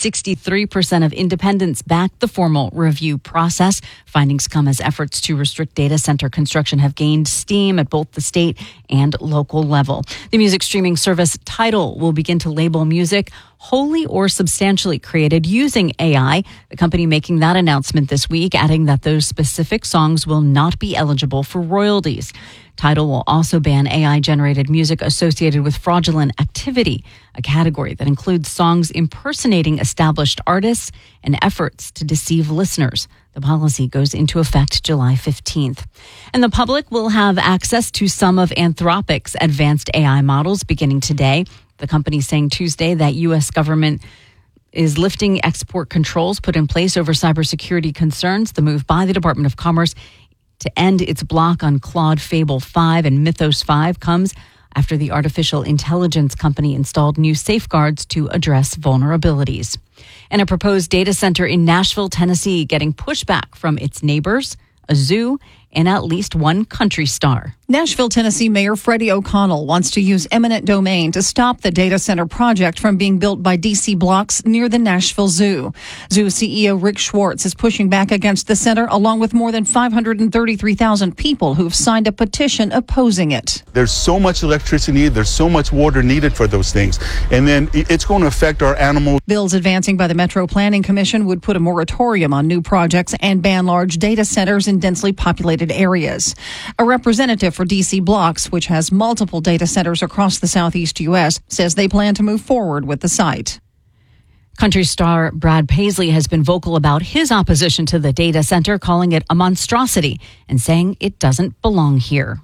63% of independents backed the formal review process. Findings come as efforts to restrict data center construction have gained steam at both the state and local level. The music streaming service Tidal will begin to label music wholly or substantially created using AI. The company making that announcement this week, adding that those specific songs will not be eligible for royalties. Tidal will also ban AI-generated music associated with fraudulent activity, a category that includes songs impersonating established artists and efforts to deceive listeners. The policy goes into effect July 15th. And the public will have access to some of Anthropic's advanced AI models beginning today. The company saying Tuesday that U.S. government is lifting export controls put in place over cybersecurity concerns. The move by the Department of Commerce to end its block on Claude Fable 5 and Mythos 5 comes after the artificial intelligence company installed new safeguards to address vulnerabilities. And a proposed data center in Nashville, Tennessee, getting pushback from its neighbors, a zoo, and at least one country star. Nashville, Tennessee Mayor Freddie O'Connell wants to use eminent domain to stop the data center project from being built by DC Blocks near the Nashville Zoo. Zoo CEO Rick Schwartz is pushing back against the center, along with more than 533,000 people who've signed a petition opposing it. There's so much electricity, there's so much water needed for those things, and then it's going to affect our animals. Bills advancing by the Metro Planning Commission would put a moratorium on new projects and ban large data centers in densely populated areas. A representative for DC Blocks, which has multiple data centers across the southeast U.S., says they plan to move forward with the site. Country star Brad Paisley has been vocal about his opposition to the data center, calling it a monstrosity and saying it doesn't belong here.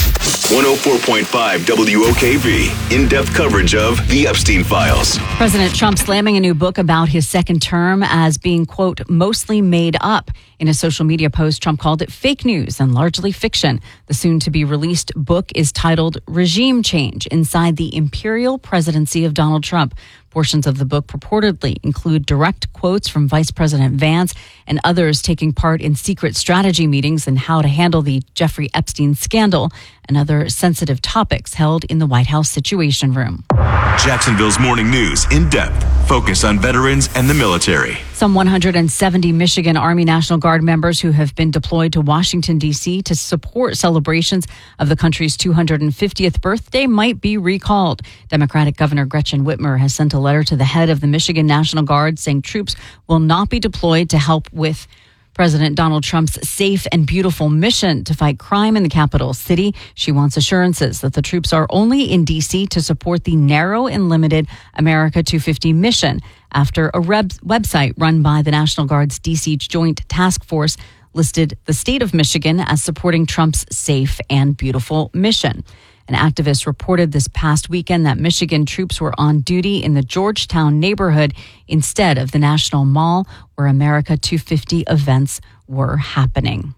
104.5 WOKV, in-depth coverage of the Epstein Files. President Trump slamming a new book about his second term as being, quote, mostly made up. In a social media post, Trump called it fake news and largely fiction. The soon-to-be-released book is titled Regime Change: Inside the Imperial Presidency of Donald Trump. Portions of the book purportedly include direct quotes from Vice President Vance and others taking part in secret strategy meetings and how to handle the Jeffrey Epstein scandal and other sensitive topics held in the White House Situation Room. Jacksonville's morning news in depth. Focus on veterans and the military. Some 170 Michigan Army National Guard members who have been deployed to Washington, D.C. to support celebrations of the country's 250th birthday might be recalled. Democratic Governor Gretchen Whitmer has sent a letter to the head of the Michigan National Guard saying troops will not be deployed to help with President Donald Trump's safe and beautiful mission to fight crime in the capital city. She wants assurances that the troops are only in D.C. to support the narrow and limited America 250 mission after a website run by the National Guard's D.C. Joint Task Force listed the state of Michigan as supporting Trump's safe and beautiful mission. An activist reported this past weekend that Michigan troops were on duty in the Georgetown neighborhood instead of the National Mall, where America 250 events were happening.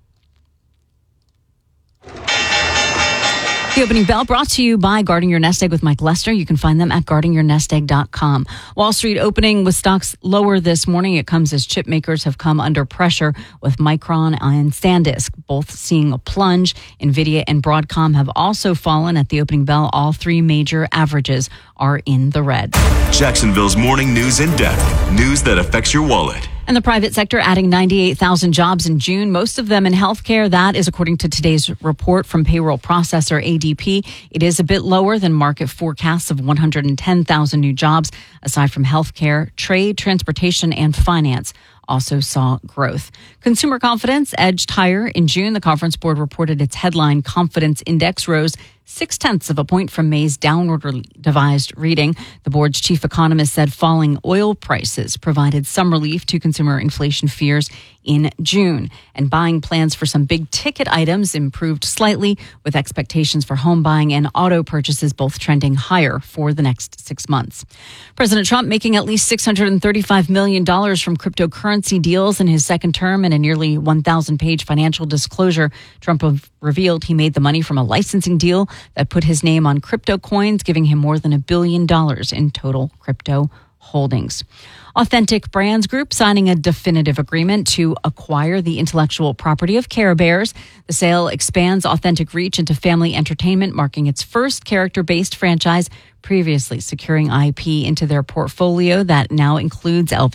The opening bell brought to you by Guarding Your Nest Egg with Mike Lester. You can find them at guardingyournestegg.com. Wall Street opening with stocks lower this morning. It comes as chip makers have come under pressure with Micron and SanDisk both seeing a plunge. NVIDIA and Broadcom have also fallen at the opening bell. All three major averages are in the red. Jacksonville's morning news in depth. News that affects your wallet. And the private sector adding 98,000 jobs in June, most of them in healthcare. That is according to today's report from payroll processor ADP. It is a bit lower than market forecasts of 110,000 new jobs. Aside from healthcare, trade, transportation, and finance also saw growth. Consumer confidence edged higher in June. The Conference Board reported its headline confidence index rose 0.6 of a point from May's downward devised reading. The board's chief economist said falling oil prices provided some relief to consumer inflation fears in June. And buying plans for some big ticket items improved slightly, with expectations for home buying and auto purchases both trending higher for the next 6 months. President Trump making at least $635 million from cryptocurrency deals in his second term. In a nearly 1,000-page financial disclosure, Trump revealed he made the money from a licensing deal that put his name on crypto coins, giving him more than $1 billion in total crypto holdings. Authentic Brands Group signing a definitive agreement to acquire the intellectual property of Care Bears. The sale expands Authentic reach into family entertainment, marking its first character-based franchise, previously securing IP into their portfolio that now includes Elvis